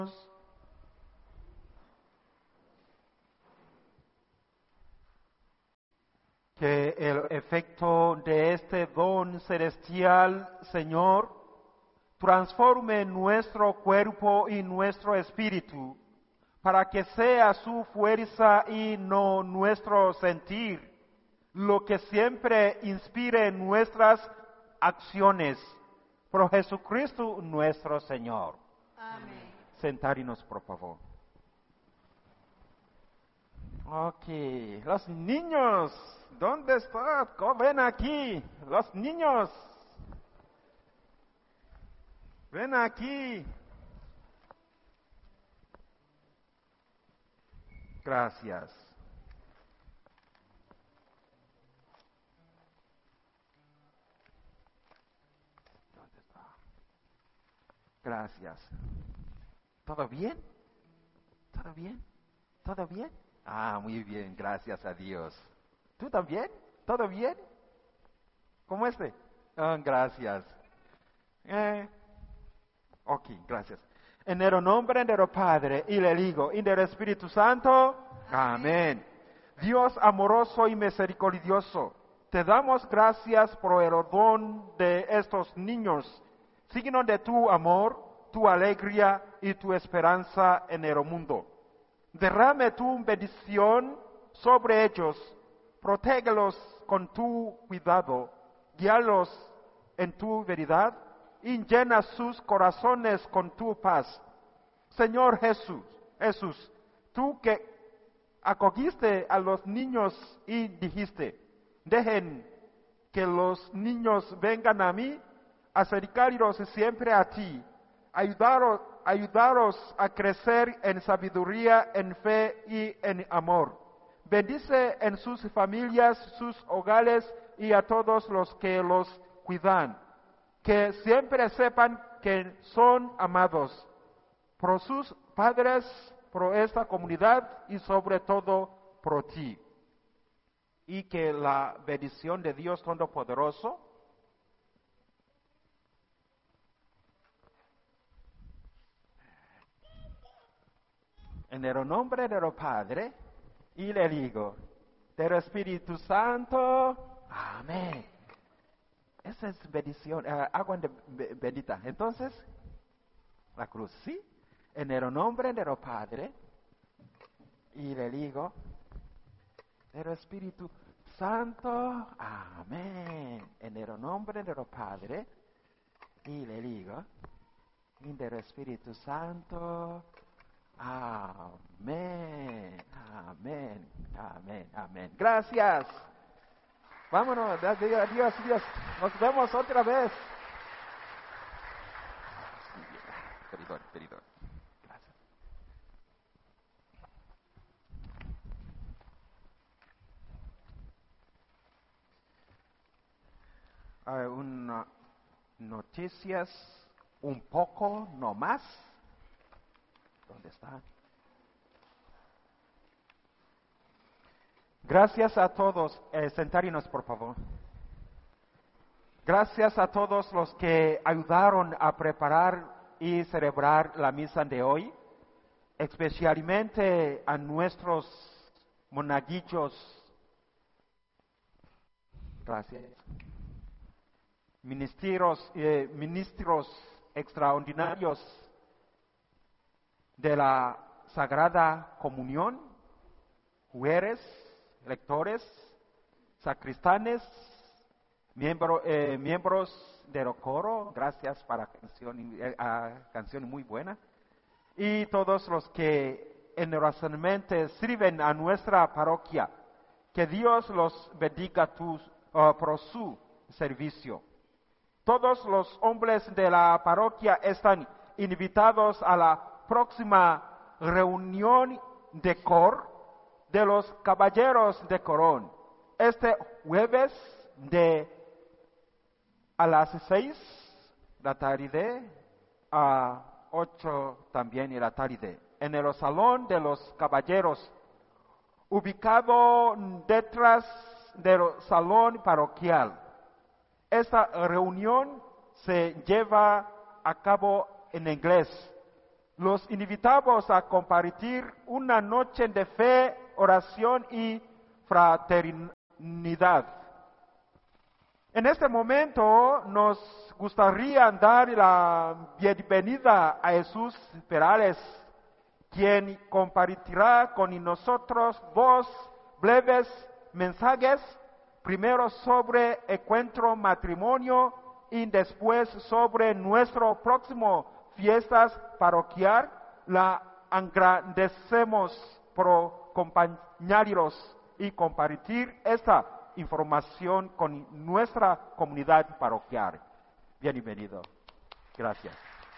Que el efecto de este don celestial, Señor, transforme nuestro cuerpo y nuestro espíritu, para que sea su fuerza y no nuestro sentir, lo que siempre inspire nuestras acciones. Por Jesucristo nuestro Señor. Amén. Sentarnos, por favor. Ok, los niños, ¿dónde están? Ven aquí, los niños. Ven aquí. Gracias. ¿Dónde está? Gracias. ¿Todo bien? ¿Todo bien? ¿Todo bien? Ah, muy bien, gracias a Dios. ¿Tú también? ¿Todo bien? ¿Cómo esté? Gracias. Ok, gracias. En el nombre del Padre, y del Hijo, y del Espíritu Santo. Amén. Dios amoroso y misericordioso, te damos gracias por el don de estos niños, signo de tu amor, tu alegría y tu esperanza en el mundo. Derrame tu bendición sobre ellos, protégelos con tu cuidado, guíalos en tu verdad y llena sus corazones con tu paz. Señor Jesús, tú que acogiste a los niños y dijiste, dejen que los niños vengan a mí, acercarlos siempre a ti, ayudaros a crecer en sabiduría, en fe y en amor. Bendice en sus familias, sus hogares y a todos los que los cuidan. Que siempre sepan que son amados por sus padres, por esta comunidad y sobre todo por ti. Y que la bendición de Dios Todopoderoso en el nombre del Padre y del Hijo, del Espíritu Santo. Amén. Esa es bendición, agua bendita. Entonces, la cruz, ¿sí? En el nombre del Padre y del Hijo, del Espíritu Santo. Amén. En el nombre del Padre y del Hijo y del Espíritu Santo. Amén. Amén. Amén. Amén. Gracias. Vámonos. Adiós. Nos vemos otra vez. Perdón. Gracias. Una noticias un poco, no más. ¿Dónde está? Gracias a todos. Sentarnos, por favor. Gracias a todos los que ayudaron a preparar y celebrar la misa de hoy, especialmente a nuestros monaguillos. Gracias. Ministros extraordinarios de la Sagrada Comunión, jueces, lectores, sacristanes, miembros del coro, gracias para canción muy buena, y todos los que generosamente sirven a nuestra parroquia, que Dios los bendiga por su servicio. Todos los hombres de la parroquia están invitados a la próxima reunión de coro de los caballeros de Corón, este jueves a las 6 de la tarde a 8 también de la tarde, en el Salón de los Caballeros, ubicado detrás del salón parroquial. Esta reunión se lleva a cabo en inglés. los invitamos a compartir una noche de fe, oración y fraternidad. En este momento nos gustaría dar la bienvenida a Jesús Perales, quien compartirá con nosotros dos breves mensajes, primero sobre encuentro matrimonio y después sobre nuestro próximo fiestas parroquial. La agradecemos por acompañarnos y compartir esta información con nuestra comunidad parroquial. Bienvenido. Gracias.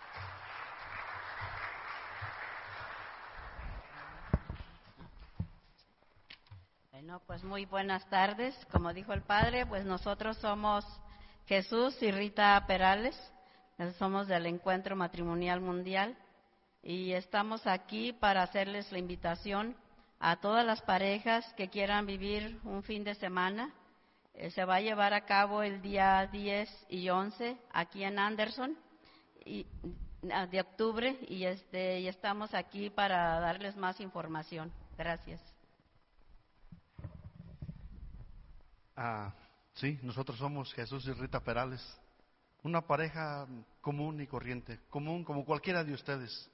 Bueno, pues muy buenas tardes. Como dijo el Padre, pues nosotros somos Jesús y Rita Perales, somos del Encuentro Matrimonial Mundial y estamos aquí para hacerles la invitación a todas las parejas que quieran vivir un fin de semana. Se va a llevar a cabo el día 10 y 11 aquí en Anderson de octubre y estamos aquí para darles más información. Gracias. Sí, nosotros somos Jesús y Rita Perales, una pareja común y corriente, común como cualquiera de ustedes,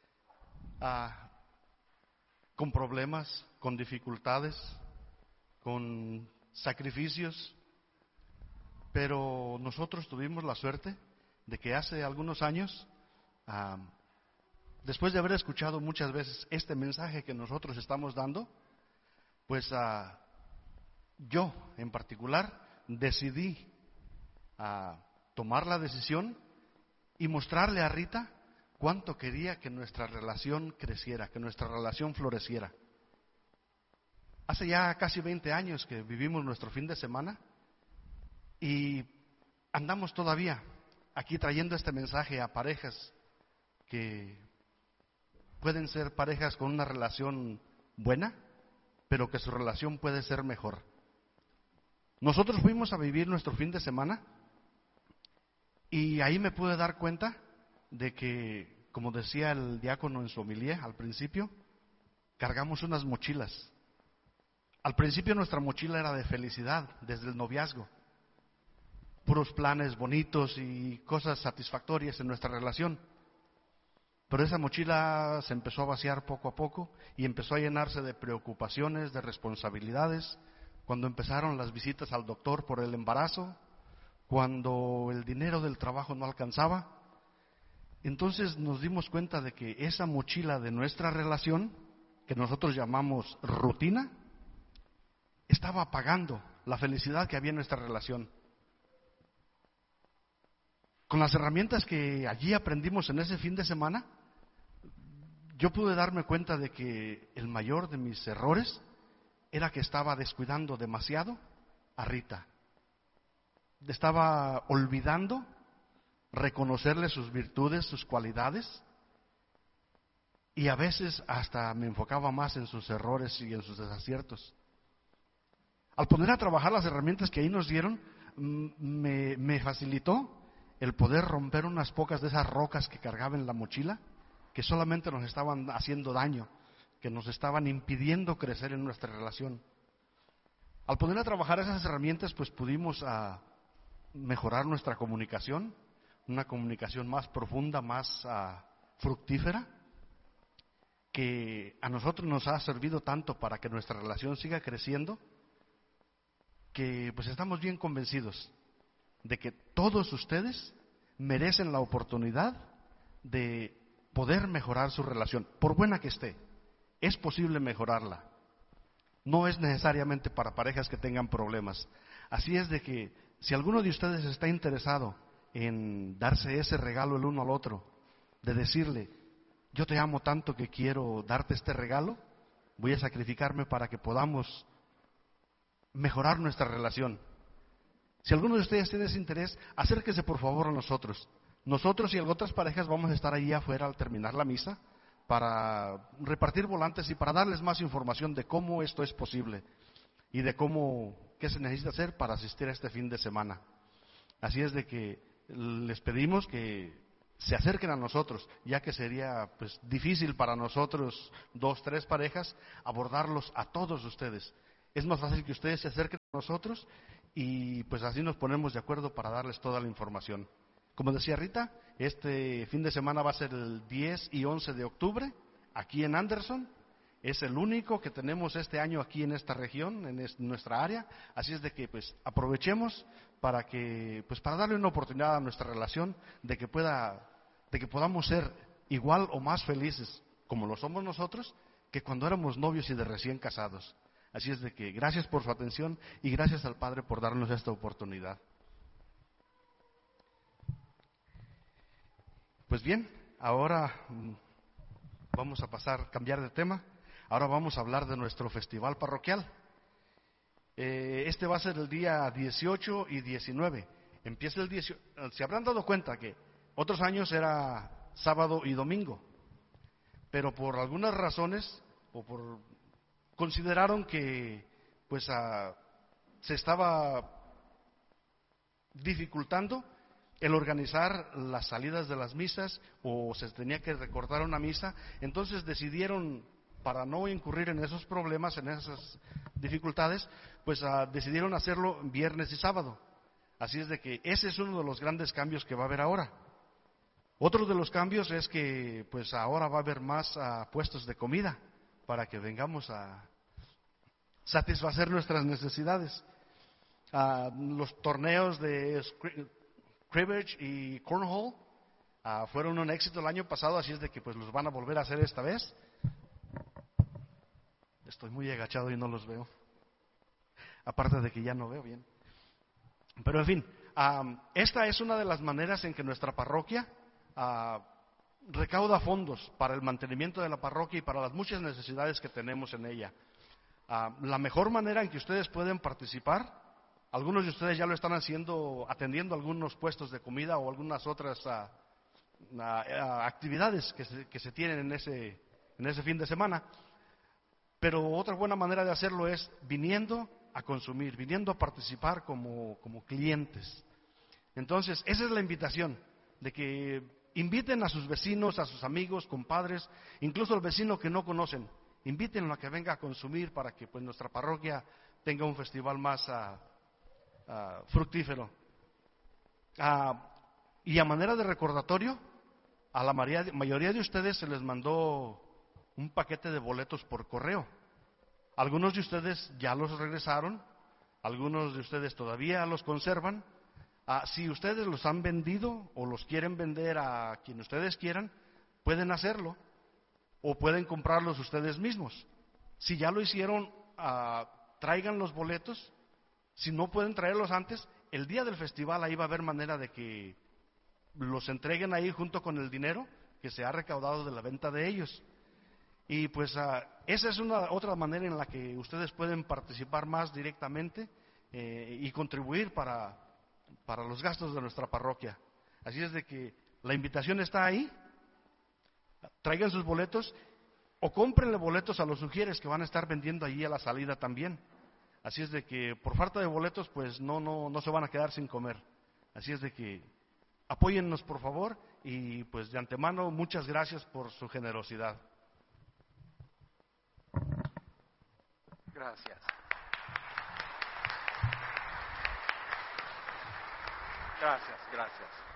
con problemas, con dificultades, con sacrificios, pero nosotros tuvimos la suerte de que hace algunos años, después de haber escuchado muchas veces este mensaje que nosotros estamos dando, pues yo en particular decidí tomar la decisión y mostrarle a Rita cuánto quería que nuestra relación creciera, que nuestra relación floreciera. Hace ya casi 20 años que vivimos nuestro fin de semana y andamos todavía aquí trayendo este mensaje a parejas que pueden ser parejas con una relación buena, pero que su relación puede ser mejor. Nosotros fuimos a vivir nuestro fin de semana y ahí me pude dar cuenta de que, como decía el diácono en su homilía al principio, cargamos unas mochilas. Al principio nuestra mochila era de felicidad, desde el noviazgo, puros planes bonitos y cosas satisfactorias en nuestra relación. Pero esa mochila se empezó a vaciar poco a poco y empezó a llenarse de preocupaciones, de responsabilidades. Cuando empezaron las visitas al doctor por el embarazo, cuando el dinero del trabajo no alcanzaba, entonces nos dimos cuenta de que esa mochila de nuestra relación, que nosotros llamamos rutina, estaba apagando la felicidad que había en nuestra relación. Con las herramientas que allí aprendimos en ese fin de semana, yo pude darme cuenta de que el mayor de mis errores era que estaba descuidando demasiado a Rita. Estaba olvidando reconocerle sus virtudes, sus cualidades, y a veces hasta me enfocaba más en sus errores y en sus desaciertos. Al poner a trabajar las herramientas que ahí nos dieron, me facilitó el poder romper unas pocas de esas rocas que cargaba en la mochila, que solamente nos estaban haciendo daño, que nos estaban impidiendo crecer en nuestra relación. Al poner a trabajar esas herramientas, pues pudimos mejorar nuestra comunicación, una comunicación más profunda, más fructífera, que a nosotros nos ha servido tanto para que nuestra relación siga creciendo, que pues estamos bien convencidos de que todos ustedes merecen la oportunidad de poder mejorar su relación, por buena que esté. Es posible mejorarla. No es necesariamente para parejas que tengan problemas. Así es de que si alguno de ustedes está interesado en darse ese regalo el uno al otro, de decirle, yo te amo tanto que quiero darte este regalo, voy a sacrificarme para que podamos mejorar nuestra relación. Si alguno de ustedes tiene ese interés, acérquese por favor a nosotros. Nosotros y otras parejas vamos a estar ahí afuera al terminar la misa para repartir volantes y para darles más información de cómo esto es posible y de qué se necesita hacer para asistir a este fin de semana. Así es de que les pedimos que se acerquen a nosotros, ya que sería pues difícil para nosotros, 2, 3 parejas, abordarlos a todos ustedes. Es más fácil que ustedes se acerquen a nosotros y pues así nos ponemos de acuerdo para darles toda la información. Como decía Rita, este fin de semana va a ser el 10 y 11 de octubre, aquí en Anderson. Es el único que tenemos este año aquí en esta región, en nuestra área. Así es de que pues aprovechemos para darle una oportunidad a nuestra relación de que podamos ser igual o más felices como lo somos nosotros que cuando éramos novios y de recién casados. Así es de que gracias por su atención y gracias al Padre por darnos esta oportunidad. Pues bien, ahora vamos a cambiar de tema. Ahora vamos a hablar de nuestro festival parroquial. Este va a ser el día 18 y 19. Empieza el 18. Se habrán dado cuenta que otros años era sábado y domingo, pero por algunas razones consideraron que se estaba dificultando el organizar las salidas de las misas o se tenía que recortar una misa. Entonces decidieron, para no incurrir en esos problemas, en esas dificultades, decidieron hacerlo viernes y sábado. Así es de que ese es uno de los grandes cambios que va a haber ahora. Otro de los cambios es que ahora va a haber más puestos de comida para que vengamos a satisfacer nuestras necesidades. Los torneos de cribbage y cornhole fueron un éxito el año pasado, así es de que los van a volver a hacer esta vez. Estoy muy agachado y no los veo. Aparte de que ya no veo bien. Pero en fin, esta es una de las maneras en que nuestra parroquia recauda fondos para el mantenimiento de la parroquia y para las muchas necesidades que tenemos en ella. La mejor manera en que ustedes pueden participar, algunos de ustedes ya lo están haciendo, atendiendo algunos puestos de comida o algunas otras actividades que se tienen en ese fin de semana. Pero otra buena manera de hacerlo es viniendo a consumir, viniendo a participar como clientes. Entonces, esa es la invitación, de que inviten a sus vecinos, a sus amigos, compadres, incluso al vecino que no conocen. Invítenlo a que venga a consumir para que nuestra parroquia tenga un festival más fructífero. Y a manera de recordatorio, a la mayoría de ustedes se les mandó un paquete de boletos por correo. Algunos de ustedes ya los regresaron, algunos de ustedes todavía los conservan. Si ustedes los han vendido o los quieren vender a quien ustedes quieran, pueden hacerlo o pueden comprarlos ustedes mismos. Si ya lo hicieron, traigan los boletos. Si no pueden traerlos antes, el día del festival ahí va a haber manera de que los entreguen ahí junto con el dinero que se ha recaudado de la venta de ellos. Y esa es otra manera en la que ustedes pueden participar más directamente y contribuir para los gastos de nuestra parroquia. Así es de que la invitación está ahí. Traigan sus boletos o cómprenle boletos a los sugieres que van a estar vendiendo allí a la salida también. Así es de que por falta de boletos no se van a quedar sin comer. Así es de que apóyennos por favor y de antemano muchas gracias por su generosidad. Gracias. Gracias.